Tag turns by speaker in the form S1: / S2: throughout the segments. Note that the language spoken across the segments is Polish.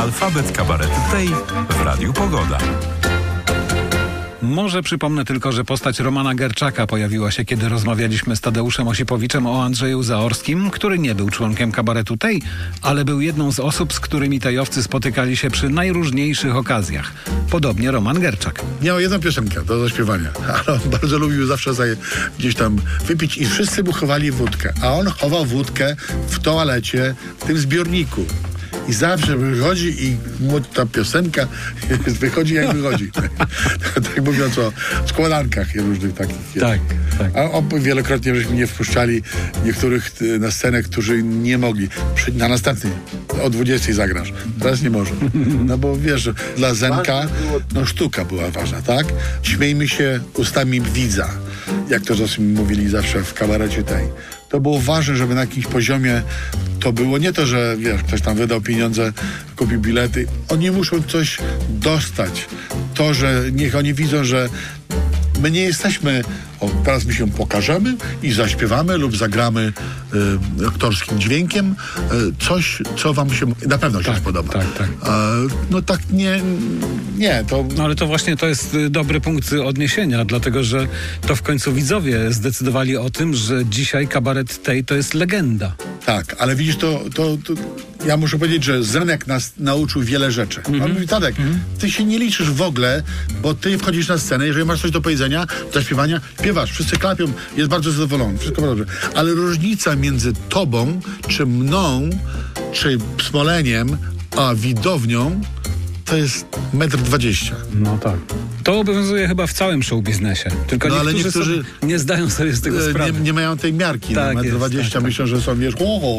S1: Alfabet Kabaretu Tej w Radiu Pogoda.
S2: Może przypomnę tylko, że postać Romana Gerczaka pojawiła się, kiedy rozmawialiśmy z Tadeuszem Osipowiczem o Andrzeju Zaorskim, który nie był członkiem kabaretu Tej, ale był jedną z osób, z którymi tejowcy spotykali się przy najróżniejszych okazjach. Podobnie Roman Gerczak.
S3: Miał jedną piosenkę do zaśpiewania, ale on bardzo lubił zawsze gdzieś tam wypić i wszyscy mu chowali wódkę, a on chował wódkę w toalecie, w tym zbiorniku. I zawsze wychodzi i mu ta piosenka wychodzi jak wychodzi. Tak mówiąc o składankach różnych takich.
S2: Tak.
S3: A wielokrotnie żeśmy nie wpuszczali niektórych na scenę, którzy nie mogli. Na następnej o 20 zagrasz. Teraz nie może. No bo wiesz, dla Zenka sztuka była ważna, tak? Śmiejmy się ustami widza. Jak to mówili zawsze w kabarecie Tej. To było ważne, żeby na jakimś poziomie to było nie to, że wiesz, ktoś tam wydał pieniądze, kupił bilety. Oni muszą coś dostać. To, że niech oni widzą, że my nie jesteśmy, teraz my się pokażemy i zaśpiewamy lub zagramy aktorskim dźwiękiem coś, co wam się na pewno się spodoba.
S2: Tak.
S3: No tak nie, to...
S2: No ale to właśnie to jest dobry punkt odniesienia, dlatego że to w końcu widzowie zdecydowali o tym, że dzisiaj kabaret Tej to jest legenda.
S3: Tak, ale widzisz, to ja muszę powiedzieć, że Zenek nas nauczył wiele rzeczy. On mówi, Tadek, ty się nie liczysz w ogóle, bo ty wchodzisz na scenę, jeżeli masz coś do powiedzenia, do śpiewania, śpiewasz, wszyscy klapią, jest bardzo zadowolony, wszystko dobrze. Ale różnica między tobą, czy mną, czy Smoleniem, a widownią, to jest 1,20 m.
S2: No tak. To obowiązuje chyba w całym show biznesie. Tylko niektórzy nie zdają sobie z tego sprawy.
S3: Nie mają tej miarki.
S2: Tak,
S3: 1,20 m myślą, że są, wiesz,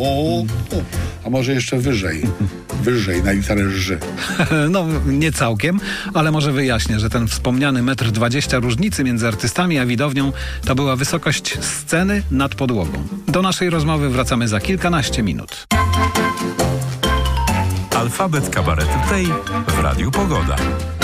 S3: a może jeszcze wyżej. Wyżej, na literę Ż.
S2: No, nie całkiem, ale może wyjaśnię, że ten wspomniany 1,20 m różnicy między artystami a widownią to była wysokość sceny nad podłogą. Do naszej rozmowy wracamy za kilkanaście minut.
S1: Alfabet Kabaretu Tej w Radiu Pogoda.